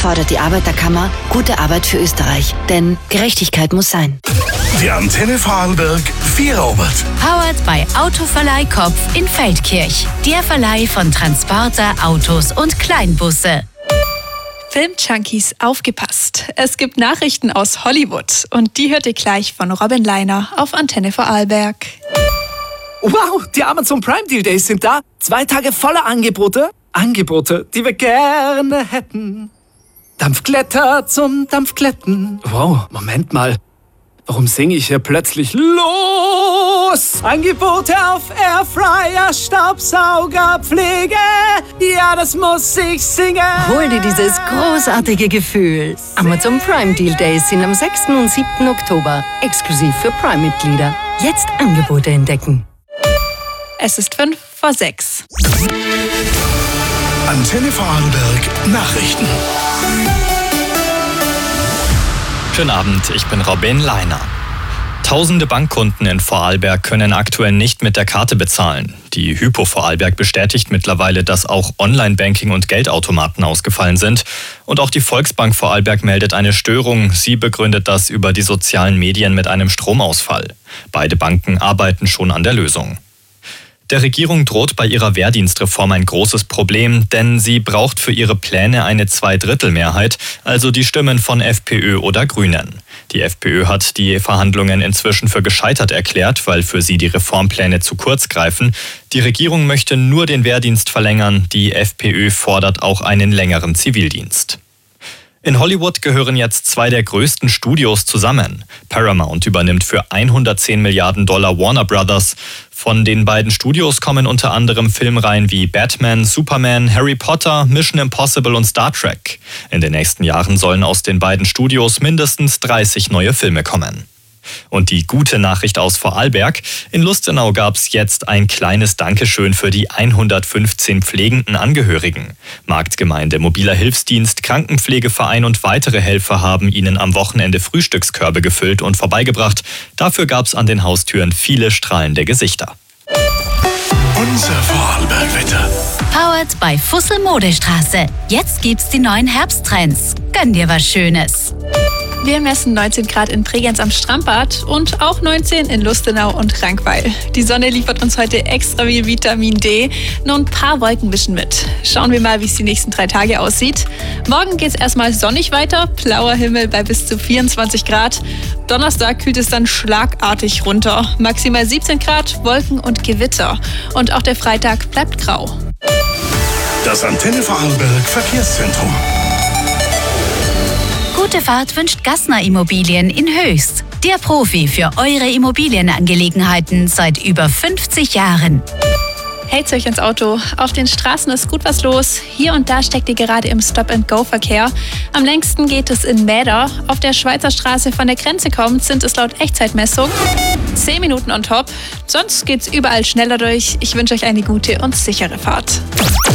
fordert die Arbeiterkammer gute Arbeit für Österreich. Denn Gerechtigkeit muss sein. Die Antenne Vorarlberg Vierabend. Powered by Autoverleih Kopf in Feldkirch. Der Verleih von Transporter, Autos und Kleinbusse. Filmjunkies, aufgepasst. Es gibt Nachrichten aus Hollywood und die hört ihr gleich von Robin Leiner auf Antenne Vorarlberg. Wow, die Amazon Prime Deal Days sind da. 2 Tage voller Angebote. Angebote, die wir gerne hätten. Dampfkletter zum Dampfkletten. Wow, Moment mal. Warum singe ich hier plötzlich los? Angebote auf Airfryer, Staubsauger, Pflege. Ja, das muss ich singen. Hol dir dieses großartige Gefühl. Amazon Prime Deal Days sind am 6. und 7. Oktober. Exklusiv für Prime-Mitglieder. Jetzt Angebote entdecken. Es ist 5:05. Antenne Vorarlberg Nachrichten. Schönen Abend, ich bin Robin Leiner. Tausende Bankkunden in Vorarlberg können aktuell nicht mit der Karte bezahlen. Die Hypo Vorarlberg bestätigt mittlerweile, dass auch Online-Banking und Geldautomaten ausgefallen sind. Und auch die Volksbank Vorarlberg meldet eine Störung. Sie begründet das über die sozialen Medien mit einem Stromausfall. Beide Banken arbeiten schon an der Lösung. Der Regierung droht bei ihrer Wehrdienstreform ein großes Problem, denn sie braucht für ihre Pläne eine Zweidrittelmehrheit, also die Stimmen von FPÖ oder Grünen. Die FPÖ hat die Verhandlungen inzwischen für gescheitert erklärt, weil für sie die Reformpläne zu kurz greifen. Die Regierung möchte nur den Wehrdienst verlängern, die FPÖ fordert auch einen längeren Zivildienst. In Hollywood gehören jetzt 2 der größten Studios zusammen. Paramount übernimmt für 110 Milliarden Dollar Warner Brothers. Von den beiden Studios kommen unter anderem Filmreihen wie Batman, Superman, Harry Potter, Mission Impossible und Star Trek. In den nächsten Jahren sollen aus den beiden Studios mindestens 30 neue Filme kommen. Und die gute Nachricht aus Vorarlberg: In Lustenau gab es jetzt ein kleines Dankeschön für die 115 pflegenden Angehörigen. Marktgemeinde, mobiler Hilfsdienst, Krankenpflegeverein und weitere Helfer haben ihnen am Wochenende Frühstückskörbe gefüllt und vorbeigebracht. Dafür gab es an den Haustüren viele strahlende Gesichter. Unser Vorarlberg-Wetter. Powered by Fussel Modestraße. Jetzt gibt's die neuen Herbsttrends. Gönn dir was Schönes. Wir messen 19 Grad in Bregenz am Strandbad und auch 19 in Lustenau und Rankweil. Die Sonne liefert uns heute extra viel Vitamin D. Nur ein paar Wolken mischen mit. Schauen wir mal, wie es die nächsten 3 Tage aussieht. Morgen geht es erstmal sonnig weiter. Blauer Himmel bei bis zu 24 Grad. Donnerstag kühlt es dann schlagartig runter. Maximal 17 Grad, Wolken und Gewitter. Und auch der Freitag bleibt grau. Das Antenne Vorarlberg Verkehrszentrum. Gute Fahrt wünscht Gassner Immobilien in Höchst. Der Profi für eure Immobilienangelegenheiten seit über 50 Jahren. Hält's euch ins Auto. Auf den Straßen ist gut was los. Hier und da steckt ihr gerade im Stop-and-Go-Verkehr. Am längsten geht es in Mäder. Auf der Schweizer Straße von der Grenze kommt, sind es laut Echtzeitmessung 10 Minuten on top. Sonst geht's überall schneller durch. Ich wünsche euch eine gute und sichere Fahrt.